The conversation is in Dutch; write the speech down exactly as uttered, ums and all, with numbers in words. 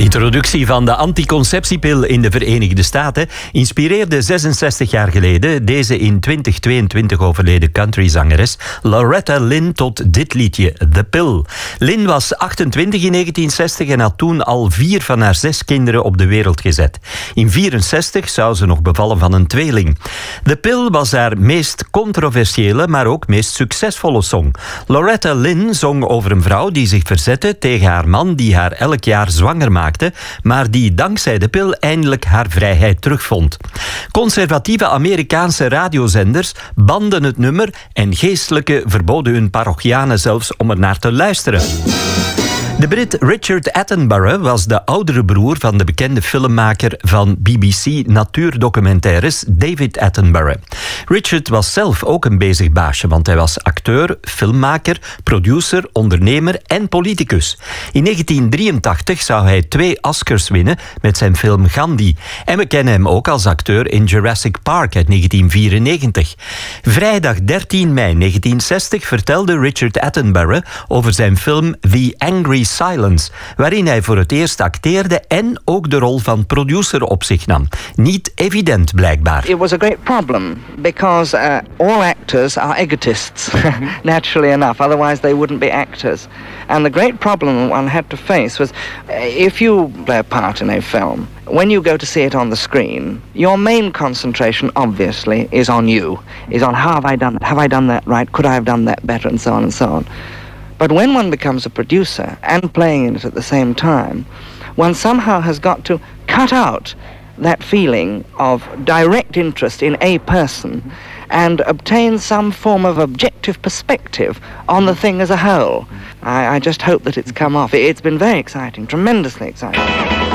Introductie van de anticonceptiepil in de Verenigde Staten inspireerde zesenzestig jaar geleden deze in twintig tweeëntwintig overleden countryzangeres Loretta Lynn tot dit liedje, The Pill. Lynn was achtentwintig in negentien zestig en had toen al vier van haar zes kinderen op de wereld gezet. In vierenzestig zou ze nog bevallen van een tweeling. The Pill was haar meest controversiële, maar ook meest succesvolle song. Loretta Lynn zong over een vrouw die zich verzette tegen haar man die haar elk jaar zwanger maakte, maar die dankzij de pil eindelijk haar vrijheid terugvond. Conservatieve Amerikaanse radiozenders banden het nummer en geestelijken verboden hun parochianen zelfs om er naar te luisteren. De Brit Richard Attenborough was de oudere broer van de bekende filmmaker van B B C natuurdocumentaires David Attenborough. Richard was zelf ook een bezig baasje, want hij was acteur, filmmaker, producer, ondernemer en politicus. In negentien drieëntachtig zou hij twee Oscars winnen met zijn film Gandhi. En we kennen hem ook als acteur in Jurassic Park uit negentien vierennegentig. Vrijdag dertien mei negentien zestig vertelde Richard Attenborough over zijn film The Angry Silence, waarin hij voor het eerst acteerde en ook de rol van producer op zich nam. Niet evident blijkbaar. It was a great problem because uh, all actors are egotists, naturally enough, otherwise they wouldn't be actors. And the great problem one had to face was uh, if you play a part in a film, when you go to see it on the screen, your main concentration obviously is on you, is on how have I done it, have I done that right, could I have done that better, and so on and so on. But when one becomes a producer and playing in it at the same time, one somehow has got to cut out that feeling of direct interest in a person and obtain some form of objective perspective on the thing as a whole. I, I just hope that it's come off. It's been very exciting, tremendously exciting.